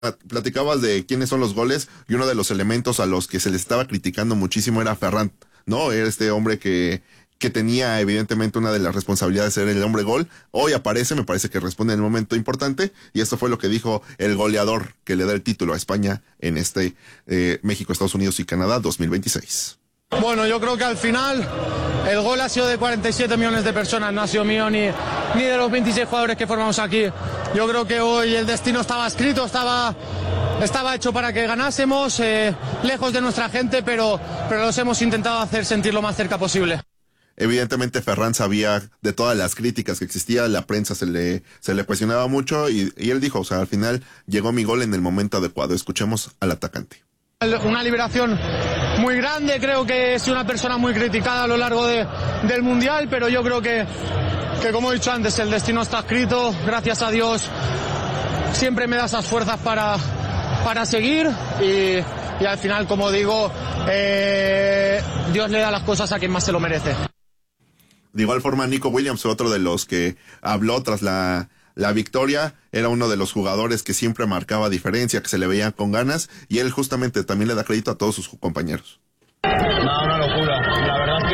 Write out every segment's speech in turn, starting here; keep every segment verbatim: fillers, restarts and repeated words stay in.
Platicabas de quiénes son los goles y uno de los elementos a los que se les estaba criticando muchísimo era Ferran, ¿no? Era este hombre que, que tenía evidentemente una de las responsabilidades de ser el hombre gol. Hoy aparece, me parece que responde en el momento importante, y esto fue lo que dijo el goleador que le da el título a España en este eh, México, Estados Unidos y Canadá dos mil veintiséis. Bueno, yo creo que al final el gol ha sido de cuarenta y siete millones de personas, no ha sido mío ni, ni de los veintiséis jugadores que formamos aquí. Yo creo que hoy el destino estaba escrito, estaba, estaba hecho para que ganásemos, eh, lejos de nuestra gente, pero, pero los hemos intentado hacer sentir lo más cerca posible. Evidentemente Ferran sabía de todas las críticas que existía, la prensa se le, se le cuestionaba mucho y, y él dijo, o sea, al final llegó mi gol en el momento adecuado. Escuchemos al atacante. Una liberación muy grande, creo que es una persona muy criticada a lo largo de, del Mundial, pero yo creo que, que, como he dicho antes, el destino está escrito, gracias a Dios siempre me da esas fuerzas para, para seguir y, y al final, como digo, eh, Dios le da las cosas a quien más se lo merece. De igual forma, Nico Williams, otro de los que habló tras la... La victoria, era uno de los jugadores que siempre marcaba diferencia, que se le veía con ganas, y él justamente también le da crédito a todos sus compañeros. No, una locura. La verdad es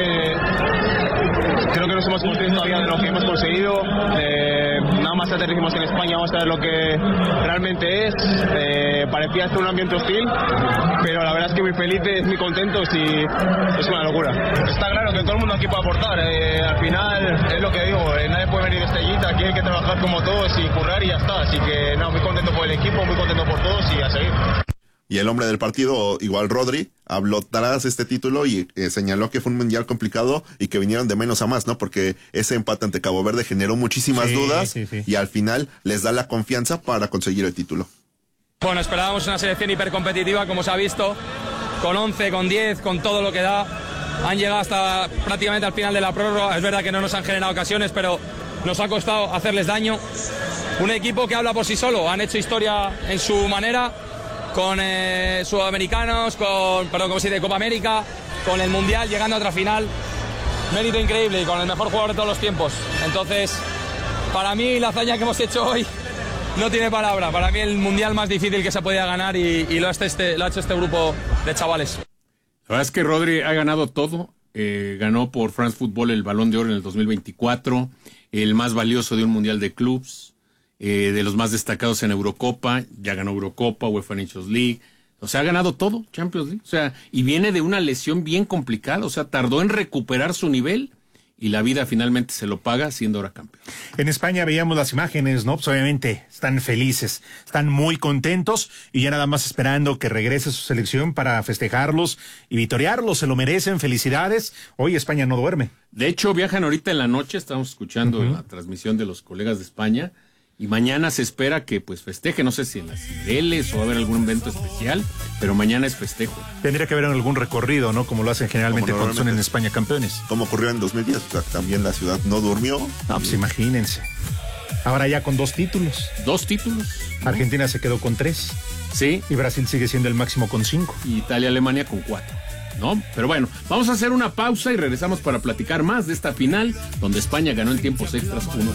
que creo que nos hemos conscientes todavía de lo que hemos conseguido. Eh, nada más aterrizamos en España, vamos a ver lo que realmente es. Eh, parecía estar un ambiente hostil, pero la verdad es que muy felices, muy contentos y es una locura. Está claro que todo el mundo aquí puede aportar. Eh, al final es lo que digo, eh, nadie puede venir de estrellita, aquí hay que trabajar como todos y currar y ya está. Así que no, muy contento por el equipo, muy contento por todos y a seguir. Y el hombre del partido, igual Rodri, habló tras este título y eh, señaló que fue un mundial complicado y que vinieron de menos a más, ¿no? Porque ese empate ante Cabo Verde generó muchísimas sí, dudas sí, sí. y al final les da la confianza para conseguir el título. Bueno, esperábamos una selección hipercompetitiva, como se ha visto, con once, con diez, con todo lo que da. Han llegado hasta prácticamente al final de la prórroga. Es verdad que no nos han generado ocasiones, pero nos ha costado hacerles daño. Un equipo que habla por sí solo. Han hecho historia en su manera, con eh, sudamericanos, con, perdón, ¿cómo se dice? Copa América, con el Mundial, llegando a otra final. Mérito increíble y con el mejor jugador de todos los tiempos. Entonces, para mí la hazaña que hemos hecho hoy no tiene palabra. Para mí el Mundial más difícil que se podía ganar y, y lo, ha este, lo ha hecho este grupo de chavales. La verdad es que Rodri ha ganado todo. Eh, ganó por France Football el Balón de Oro en el dos mil veinticuatro, el más valioso de un Mundial de Clubs. Eh, de los más destacados en Eurocopa, ya ganó Eurocopa, UEFA Nations League, o sea, ha ganado todo, Champions League, o sea, y viene de una lesión bien complicada, o sea, tardó en recuperar su nivel y la vida finalmente se lo paga siendo ahora campeón. En España veíamos las imágenes, ¿no? Pues obviamente están felices, están muy contentos y ya nada más esperando que regrese su selección para festejarlos y vitorearlos, se lo merecen, felicidades. Hoy España no duerme. De hecho, viajan ahorita en la noche, estamos escuchando uh-huh. la transmisión de los colegas de España. Y mañana se espera que pues festeje, no sé si en las Cibeles o va a haber algún evento especial, pero mañana es festejo. Tendría que haber algún recorrido, ¿no? Como lo hacen generalmente cuando son en España campeones. Como ocurrió en dos mil diez, o sea, también la ciudad no durmió. No, pues imagínense. Ahora ya con dos títulos. Dos títulos. Argentina ¿no? se quedó con tres. Sí. Y Brasil sigue siendo el máximo con cinco. Y Italia, Alemania con cuatro. ¿No? Pero bueno, vamos a hacer una pausa y regresamos para platicar más de esta final donde España ganó en tiempos extras uno.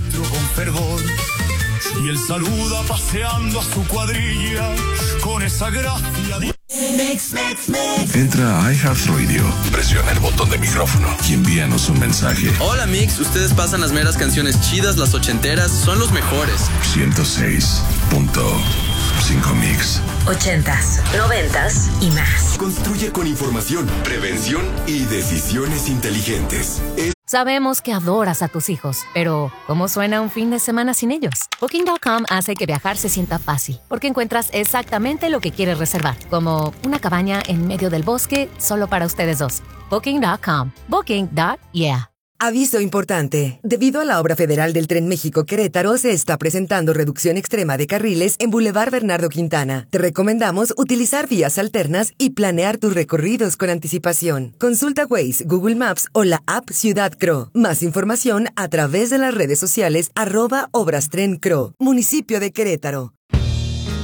Y él saluda paseando a su cuadrilla con esa gracia. Mix, mix, mix. Entra a iHeartRadio, presiona el botón de micrófono y envíanos un mensaje. Hola Mix, ustedes pasan las meras canciones chidas, las ochenteras, son los mejores. ciento seis punto cinco Mix. Ochentas, noventas y más. Construye con información, prevención y decisiones inteligentes. Es Sabemos que adoras a tus hijos, pero ¿cómo suena un fin de semana sin ellos? Booking punto com hace que viajar se sienta fácil, porque encuentras exactamente lo que quieres reservar, como una cabaña en medio del bosque solo para ustedes dos. Booking punto com. Booking. Yeah. Aviso importante. Debido a la obra federal del Tren México-Querétaro, se está presentando reducción extrema de carriles en Boulevard Bernardo Quintana. Te recomendamos utilizar vías alternas y planear tus recorridos con anticipación. Consulta Waze, Google Maps o la app Ciudad C R O. Más información a través de las redes sociales arroba Obras Tren C R O. Municipio de Querétaro.